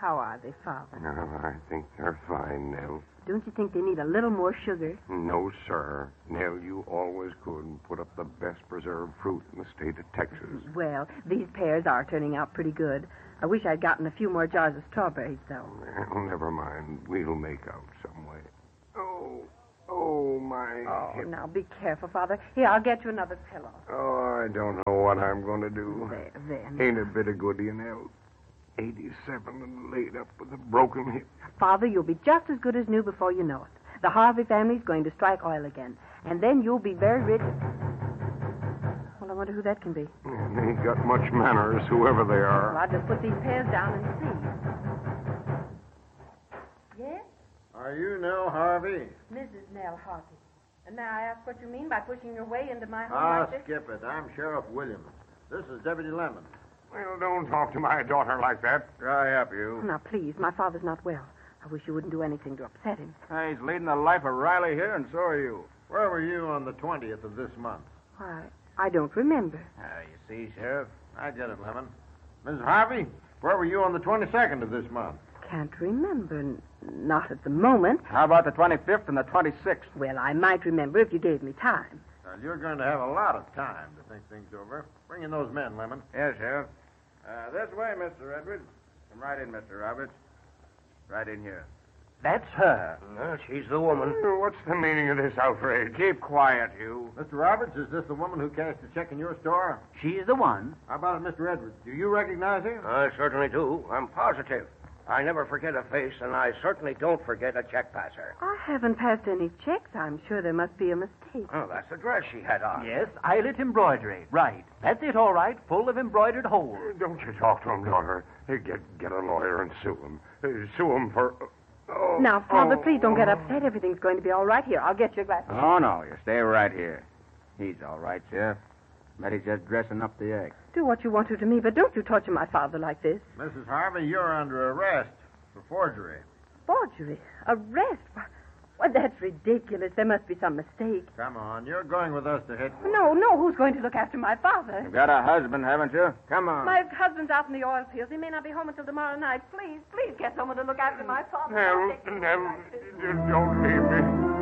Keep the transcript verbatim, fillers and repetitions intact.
How are they, Father? No, I think they're fine, Nell. Don't you think they need a little more sugar? No, sir. Nell, you always could put up the best preserved fruit in the state of Texas. Well, these pears are turning out pretty good. I wish I'd gotten a few more jars of strawberries, though. Well, never mind. We'll make out some way. Oh, oh, my Oh, hip. now be careful, Father. Here, I'll get you another pillow. Oh, I don't know what I'm going to do. There, there. Ain't a bit of good, you know. eighty-seven and laid up with a broken hip. Father, you'll be just as good as new before you know it. The Harvey family's going to strike oil again. And then you'll be very rich. Well, I wonder who that can be. And they ain't got much manners, whoever they Well, are. I'll just put these pears down and see. Yes? Are you Nell Harvey? Missus Nell Harvey. And may I ask what you mean by pushing your way into my home Ah, like this? skip it. I'm Sheriff Williams. This is Deputy Lemon. Well, don't talk to my daughter like that. Dry up, you. Now, please, my father's not well. I wish you wouldn't do anything to upset him. He's leading the life of Riley here, and so are you. Where were you on the twentieth of this month? Why, I don't remember. Ah, you see, Sheriff. I get it, Lemon. Missus Harvey, where were you on the twenty-second of this month? Can't remember. N- Not at the moment. How about the twenty-fifth and the twenty-sixth? Well, I might remember if you gave me time. Well, you're going to have a lot of time to think things over. Bring in those men, Lemon. Yes, Sheriff. Uh, this way, Mister Edwards. Come right in, Mister Roberts. Right in here. That's her. No, she's the woman. What's the meaning of this outrage? Keep quiet, you. Mister Roberts, is this the woman who cashed the check in your store? She's the one. How about it, Mister Edwards? Do you recognize her? I certainly do. I'm positive. I never forget a face, and I certainly don't forget a check passer. I haven't passed any checks. I'm sure there must be a mistake. Oh, that's the dress she had on. Yes, eyelet embroidery. Right. That's it, all right. Full of embroidered holes. Don't you talk to him, daughter. Hey, Get get a lawyer and sue him. Uh, sue him for... Oh, Now, Father, oh, please don't get oh. upset. Everything's going to be all right here. I'll get your glasses. Oh, no, you stay right here. He's all right, Sheriff. But he's just dressing up the act. Do what you want to to me, but don't you torture my father like this. Missus Harvey, you're under arrest for forgery. Forgery. Arrest. Well, that's ridiculous. There must be some mistake. Come on, you're going with us to headquarters. No, no. Who's going to look after my father? You've got a husband, haven't you? Come on. My husband's out in the oil fields. He may not be home until tomorrow night. Please, please get someone to look after my father. Nell, Nell, don't leave me.